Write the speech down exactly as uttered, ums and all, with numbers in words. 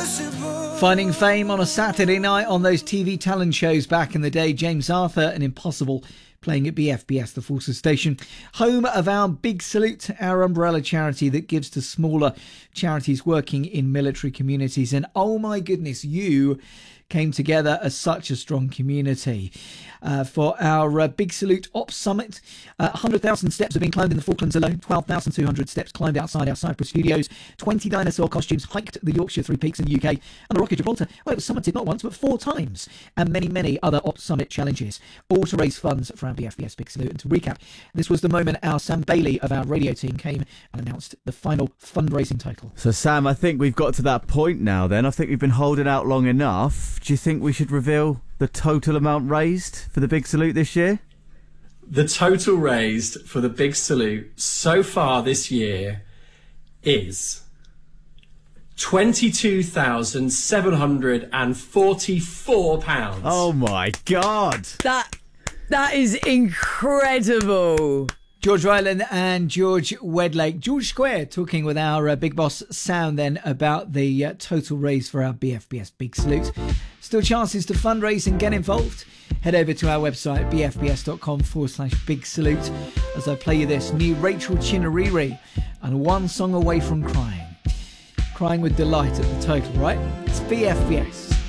Finding fame on a Saturday night on those T V talent shows back in the day. James Arthur and Impossible playing at B F B S, the Forces Station, home of our Big Salute, our umbrella charity that gives to smaller charities working in military communities. And oh my goodness, you came together as such a strong community uh, for our uh, Big Salute Ops Summit. Uh, one hundred thousand steps have been climbed in the Falklands alone, twelve thousand two hundred steps climbed outside our Cyprus studios, twenty dinosaur costumes hiked the Yorkshire Three Peaks in the U K, and the Rock of Gibraltar, well, it was summited not once but four times, and many, many other Ops Summit challenges, all to raise funds for our B F B S Big Salute. And to recap, this was the moment our Sam Bailey of our radio team came and announced the final fundraising total. So Sam, I think we've got to that point now then. I think we've been holding out long enough. Do you think we should reveal the total amount raised for the Big Salute this year? The total raised for the Big Salute so far this year is twenty-two thousand seven hundred forty-four pounds. Oh my God. That that is incredible. George Ryland and George Wedlake. George Square talking with our uh, big boss Sam then about the uh, total raise for our B F B S Big Salute. Still chances to fundraise and get involved. Head over to our website, bfbs.com forward slash big salute, as I play you this new Rachel Chinariri and One Song Away from Crying. Crying with delight at the total, right? It's B F B S.